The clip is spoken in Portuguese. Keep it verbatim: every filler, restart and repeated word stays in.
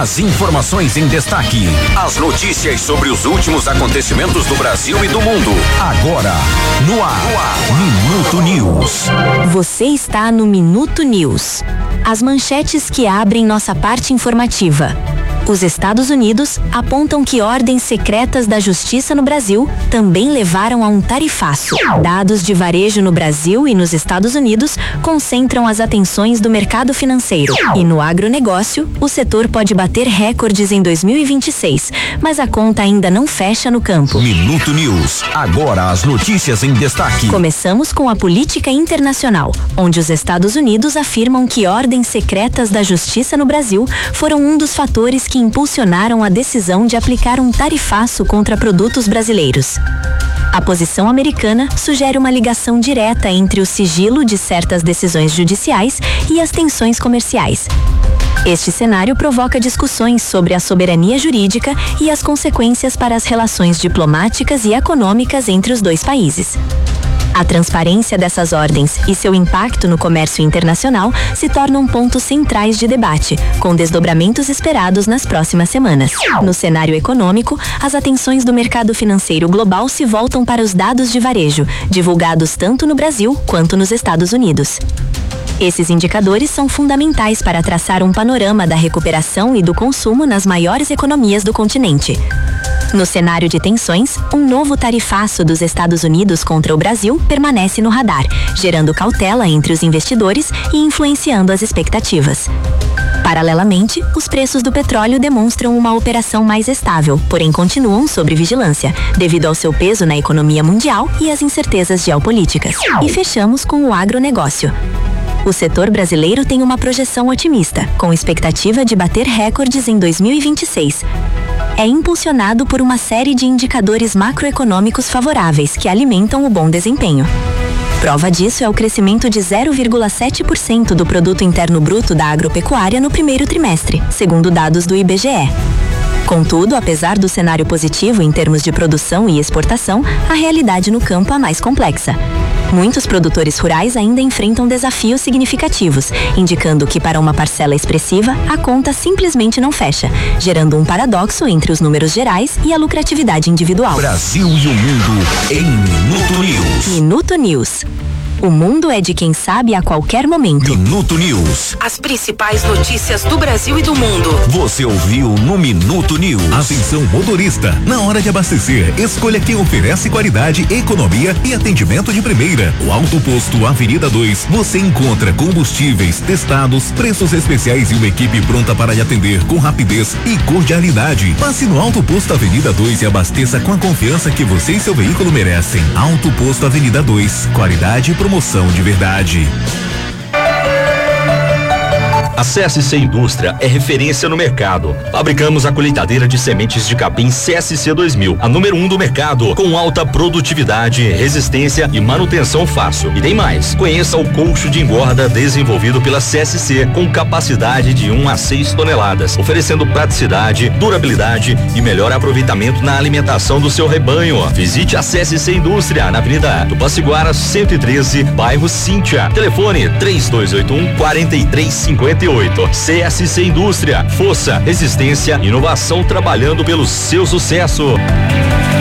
As informações em destaque. As notícias sobre os últimos acontecimentos do Brasil e do mundo. Agora, no ar. No ar. Minuto News. Você está no Minuto News. As manchetes que abrem nossa parte informativa. Os Estados Unidos apontam que ordens secretas da Justiça no Brasil também levaram a um tarifaço. Dados de varejo no Brasil e nos Estados Unidos concentram as atenções do mercado financeiro. E no agronegócio, o setor pode bater recordes em dois mil e vinte e seis, mas a conta ainda não fecha no campo. Minuto News. Agora as notícias em destaque. Começamos com a política internacional, onde os Estados Unidos afirmam que ordens secretas da Justiça no Brasil foram um dos fatores que impulsionaram a decisão de aplicar um tarifaço contra produtos brasileiros. A posição americana sugere uma ligação direta entre o sigilo de certas decisões judiciais e as tensões comerciais. Este cenário provoca discussões sobre a soberania jurídica e as consequências para as relações diplomáticas e econômicas entre os dois países. A transparência dessas ordens e seu impacto no comércio internacional se tornam pontos centrais de debate, com desdobramentos esperados nas próximas semanas. No cenário econômico, as atenções do mercado financeiro global se voltam para os dados de varejo, divulgados tanto no Brasil quanto nos Estados Unidos. Esses indicadores são fundamentais para traçar um panorama da recuperação e do consumo nas maiores economias do continente. No cenário de tensões, um novo tarifaço dos Estados Unidos contra o Brasil permanece no radar, gerando cautela entre os investidores e influenciando as expectativas. Paralelamente, os preços do petróleo demonstram uma operação mais estável, porém continuam sob vigilância, devido ao seu peso na economia mundial e às incertezas geopolíticas. E fechamos com o agronegócio. O setor brasileiro tem uma projeção otimista, com expectativa de bater recordes em dois mil e vinte e seis. É impulsionado por uma série de indicadores macroeconômicos favoráveis que alimentam o bom desempenho. Prova disso é o crescimento de zero vírgula sete por cento do Produto Interno Bruto da agropecuária no primeiro trimestre, segundo dados do I B G E. Contudo, apesar do cenário positivo em termos de produção e exportação, a realidade no campo é mais complexa. Muitos produtores rurais ainda enfrentam desafios significativos, indicando que para uma parcela expressiva, a conta simplesmente não fecha, gerando um paradoxo entre os números gerais e a lucratividade individual. Brasil e o mundo em Minuto News. Minuto News. O mundo é de quem sabe a qualquer momento. Minuto News. As principais notícias do Brasil e do mundo. Você ouviu no Minuto News. Atenção motorista, na hora de abastecer, escolha quem oferece qualidade, economia e atendimento de primeira. O Alto Posto Avenida dois, você encontra combustíveis testados, preços especiais e uma equipe pronta para lhe atender com rapidez e cordialidade. Passe no Alto Posto Avenida dois e abasteça com a confiança que você e seu veículo merecem. Alto Posto Avenida dois, qualidade e promoção de verdade. A C S C Indústria é referência no mercado. Fabricamos a colheitadeira de sementes de capim C S C dois mil, a número um do mercado, com alta produtividade, resistência e manutenção fácil. E tem mais, conheça o colcho de engorda desenvolvido pela C S C, com capacidade de um a seis toneladas, oferecendo praticidade, durabilidade e melhor aproveitamento na alimentação do seu rebanho. Visite a C S C Indústria, na Avenida Tupaciguara cento e treze, bairro Cíntia. Telefone três dois oito um, quatro três cinco oito. C S C Indústria, força, resistência, inovação trabalhando pelo seu sucesso.